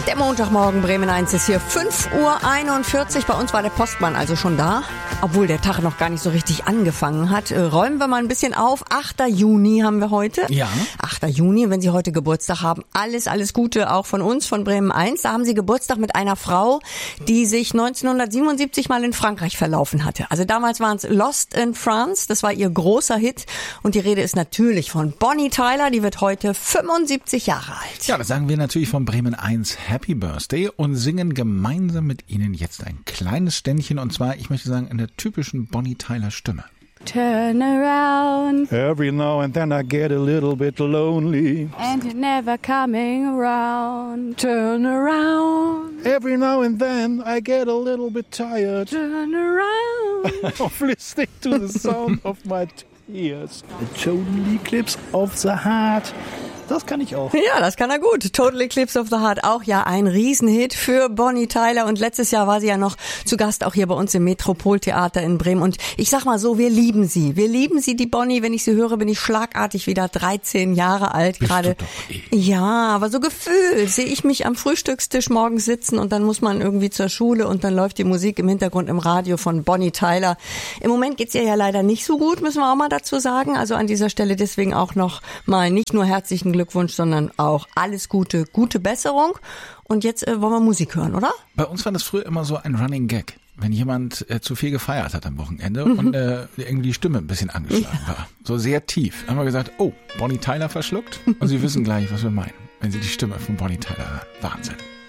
Der Montagmorgen, Bremen 1 ist hier 5:41 Uhr. Bei uns war der Postmann also schon da, obwohl der Tag noch gar nicht so richtig angefangen hat. Räumen wir mal ein bisschen auf. 8. Juni haben wir heute. Ja. 8. Juni, wenn Sie heute Geburtstag haben. Alles Gute auch von uns, von Bremen 1. Da haben Sie Geburtstag mit einer Frau, die sich 1977 mal in Frankreich verlaufen hatte. Also damals waren es Lost in France. Das war ihr großer Hit. Und die Rede ist natürlich von Bonnie Tyler. Die wird heute 75 Jahre alt. Ja, das sagen wir natürlich von Bremen 1 Happy Birthday und singen gemeinsam mit Ihnen jetzt ein kleines Ständchen, und zwar, ich möchte sagen, in der typischen Bonnie Tyler Stimme. Turn around, Every now and then I get a little bit lonely. and you're never coming around. Turn around, Every now and then I get a little bit tired turn around. of listening to the sound of my tears. The total eclipse of the heart. Das kann ich auch. Ja, das kann er gut. Total Eclipse of the Heart, auch ja ein Riesenhit für Bonnie Tyler. Und letztes Jahr war sie ja noch zu Gast auch hier bei uns im Metropoltheater in Bremen. Und ich sag mal so, wir lieben sie. Wir lieben sie, die Bonnie. Wenn ich sie höre, bin ich schlagartig wieder 13 Jahre alt. Bist Gerade. du doch eh. Ja, aber so gefühlt sehe ich mich am Frühstückstisch morgens sitzen und dann muss man irgendwie zur Schule und dann läuft die Musik im Hintergrund im Radio von Bonnie Tyler. Im Moment geht's ihr ja leider nicht so gut, müssen wir auch mal dazu sagen. Also an dieser Stelle deswegen auch noch mal nicht nur herzlichen Glückwunsch, sondern auch alles Gute, gute Besserung. Und jetzt wollen wir Musik hören, oder? Bei uns war das früher immer so ein Running Gag, wenn jemand zu viel gefeiert hat am Wochenende und irgendwie die Stimme ein bisschen angeschlagen war. So sehr tief. Haben wir gesagt, oh, Bonnie Tyler verschluckt? Und Sie wissen gleich, was wir meinen, wenn Sie die Stimme von Bonnie Tyler hören. Wahnsinn.